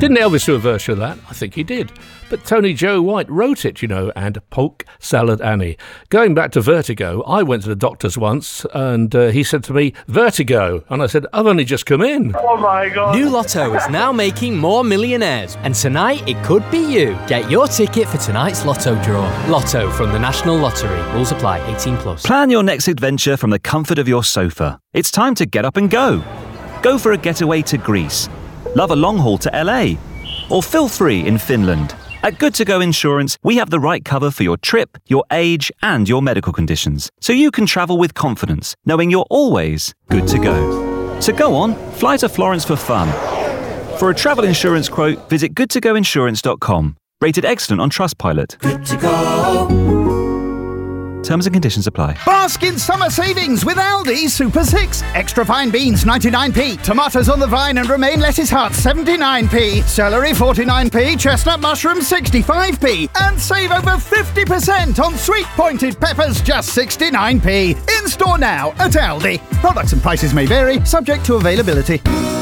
Didn't Elvis do a version of that? I think he did. But Tony Joe White wrote it, and Polk Salad Annie. Going back to Vertigo, I went to the doctor's once and he said to me, Vertigo. And I said, I've only just come in. Oh my God. New Lotto is now making more millionaires. And tonight it could be you. Get your ticket for tonight's Lotto draw. Lotto from the National Lottery. Rules apply. 18+. Plan your next adventure from the comfort of your sofa. It's time to get up and go. Go for a getaway to Greece. Love a long haul to LA. Or feel free in Finland. At Good To Go Insurance, we have the right cover for your trip, your age, and your medical conditions, so you can travel with confidence, knowing you're always good to go. So go on, fly to Florence for fun. For a travel insurance quote, visit goodtogoinsurance.com. Rated excellent on Trustpilot. Good to go. Terms and conditions apply. Baskin summer savings with Aldi Super 6. Extra fine beans 99p. Tomatoes on the vine and romaine lettuce hearts 79p. Celery 49p. Chestnut mushrooms 65p. And save over 50% on sweet pointed peppers just 69p. In store now at Aldi. Products and prices may vary, subject to availability.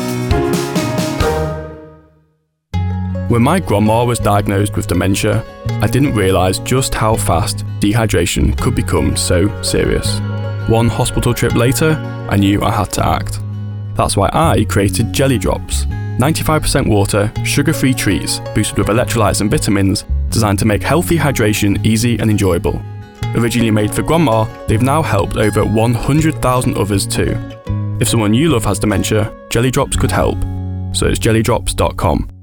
When my grandma was diagnosed with dementia, I didn't realise just how fast dehydration could become so serious. One hospital trip later, I knew I had to act. That's why I created Jelly Drops, 95% water, sugar-free treats boosted with electrolytes and vitamins designed to make healthy hydration easy and enjoyable. Originally made for grandma, they've now helped over 100,000 others too. If someone you love has dementia, Jelly Drops could help. So it's jellydrops.com.